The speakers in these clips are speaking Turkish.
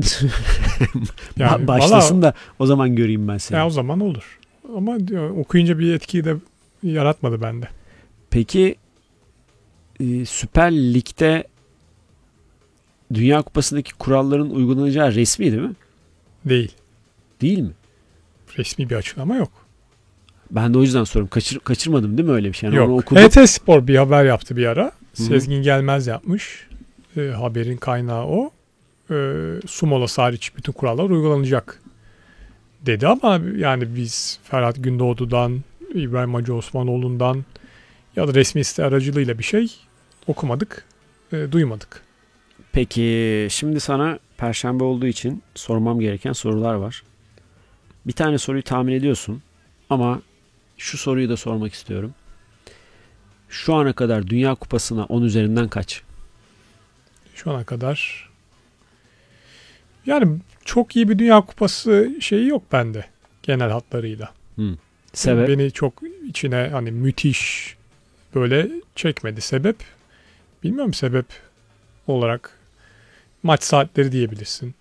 Yani Başlasın da o zaman göreyim ben seni. Ya o zaman olur. Ama diyor, okuyunca bir etkiyi de yaratmadı bende. Peki Süper Lig'de Dünya Kupası'ndaki kuralların uygulanacağı resmi değil mi? Değil. Değil mi? Resmi bir açıklama yok. Ben de o yüzden soruyorum. Kaçırmadım değil mi öyle bir şey? Yani yok. onu okudum. HT Spor bir haber yaptı bir ara. Hı-hı. Sezgin Gelmez yapmış. Haberin kaynağı o. Su molası hariç bütün kurallar uygulanacak dedi ama yani biz Ferhat Gündoğdu'dan, İbrahim Hacı Osmanoğlu'ndan ya da resmi site aracılığıyla bir şey okumadık, duymadık. Peki şimdi sana Perşembe olduğu için sormam gereken sorular var. Bir tane soruyu tahmin ediyorsun ama şu soruyu da sormak istiyorum. Şu ana kadar Dünya Kupası'na 10 üzerinden kaç? Şu ana kadar yani çok iyi bir Dünya Kupası şeyi yok bende genel hatlarıyla. Sebep? Beni çok içine hani müthiş böyle çekmedi. Sebep? Bilmiyorum sebep olarak. Maç saatleri diyebilirsin.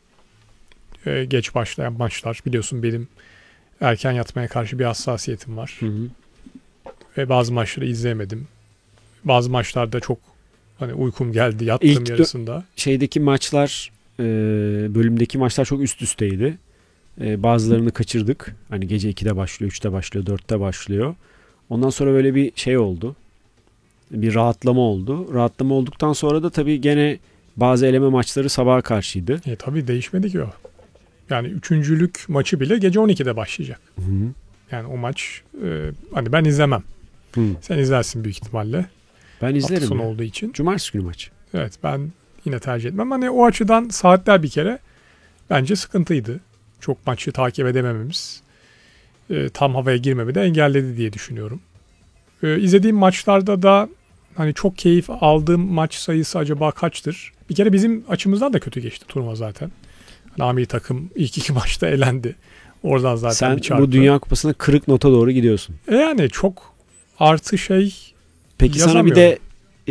Geç başlayan maçlar. Biliyorsun benim erken yatmaya karşı bir hassasiyetim var. Hı. Ve bazı maçları izleyemedim. Bazı maçlarda çok hani uykum geldi yattığım yarısında. Şeydeki maçlar, bölümdeki maçlar çok üst üsteydi. Bazılarını kaçırdık. Hani gece 2'de başlıyor, 3'te başlıyor, 4'te başlıyor. Ondan sonra böyle bir şey oldu. Bir rahatlama oldu. Rahatlama olduktan sonra da tabii gene bazı eleme maçları sabaha karşıydı. Tabii değişmedi ki o. Yani üçüncülük maçı bile gece 12'de başlayacak. Hı. Yani o maç hani ben izlemem. Hı. Sen izlersin büyük ihtimalle. Ben izlerim. Hafta sonu olduğu için. Cumartesi günü maç. Evet ben yine tercih etmem. Hani o açıdan saatler bir kere bence sıkıntıydı. Çok maçı takip edemememiz tam havaya girmemi de engelledi diye düşünüyorum. İzlediğim maçlarda da hani çok keyif aldığım maç sayısı acaba kaçtır? Bir kere bizim açımızdan da kötü geçti turnuva zaten. Hani Amiri takım ilk 2 maçta elendi. Oradan zaten sen bir çarpı. Bu Dünya Kupası'na kırık nota doğru gidiyorsun. Yani çok artı şey Peki sana bir de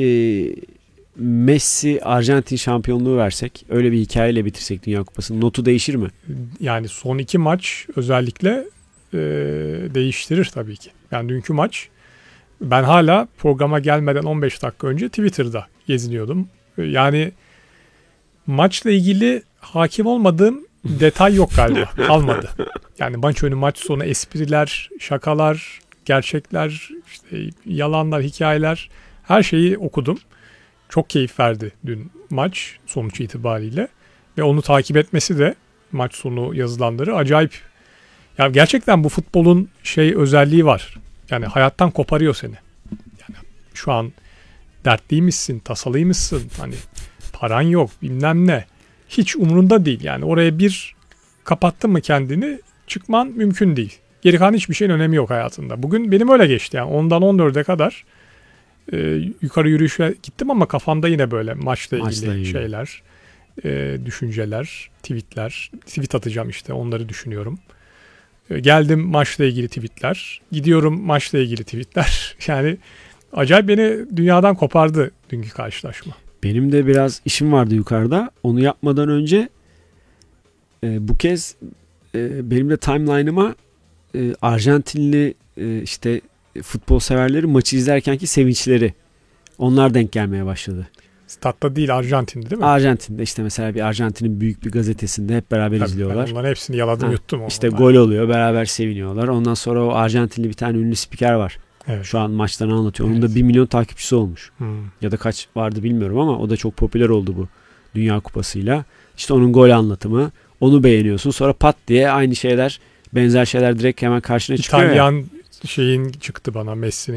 Messi Arjantin şampiyonluğu versek, öyle bir hikayeyle bitirsek Dünya Kupası'nın notu değişir mi? Yani son 2 maç özellikle değiştirir tabii ki. Yani dünkü maç ben hala programa gelmeden 15 dakika önce Twitter'da geziniyordum. Yani maçla ilgili hakim olmadığım detay yok galiba. Kalmadı. Yani maç önü maç sonu espriler, şakalar, gerçekler, işte yalanlar, hikayeler her şeyi okudum. Çok keyif verdi dün maç sonuç itibariyle. Ve onu takip etmesi de maç sonu yazılanları acayip. Ya gerçekten bu futbolun özelliği var. Yani hayattan koparıyor seni. Yani şu an dertliymişsin, tasalıymışsın. Hani paran yok, bilmem ne. Hiç umurunda değil. Yani oraya bir kapattın mı kendini çıkman mümkün değil. Geri kalan hiçbir şeyin önemi yok hayatında. Bugün benim öyle geçti. Yani 10'dan 14'e kadar yukarı yürüyüşe gittim ama kafamda yine böyle maçla ilgili şeyler, düşünceler, tweetler. Tweet atacağım işte onları düşünüyorum. Geldim maçla ilgili tweetler. Gidiyorum maçla ilgili tweetler. Yani acayip beni dünyadan kopardı dünkü karşılaşma. Benim de biraz işim vardı yukarıda. Onu yapmadan önce bu kez benim de timeline'ıma Arjantinli işte futbol severleri maçı izlerkenki sevinçleri, onlar denk gelmeye başladı. Statta değil, Arjantin'de değil mi? Arjantin'de işte mesela bir Arjantin'in büyük bir gazetesinde hep beraber izliyorlar. Ben onların hepsini yaladım yuttum. İşte gol oluyor, beraber seviniyorlar. Ondan sonra o Arjantinli bir tane ünlü spiker var. Evet. Şu an maçlarını anlatıyor. Onun da 1 milyon takipçisi olmuş. Ya da kaç vardı bilmiyorum ama o da çok popüler oldu bu Dünya Kupası'yla. İşte onun gol anlatımı. Onu beğeniyorsun. Sonra pat diye aynı şeyler, benzer şeyler direkt hemen karşına çıkıyor ya. İtalyan şeyin çıktı bana, Messi'nin